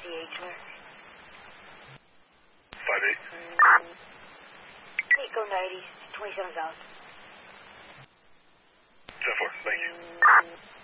GH, sir. 5-8. Hey, go 90, 27,000. 10-4, thank you.